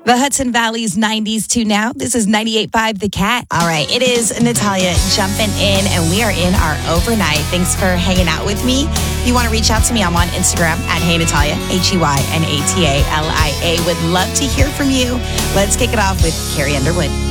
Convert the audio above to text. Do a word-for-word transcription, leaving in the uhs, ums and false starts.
The Hudson Valley's nineties to now. This is ninety-eight point five The Cat. All right, it is Natalia jumping in, and we are in our overnight. Thanks for hanging out with me. If you want to reach out to me, I'm on Instagram at Hey Natalia, H E Y N A T A L I A. Would love to hear from you. Let's kick it off with Carrie Underwood.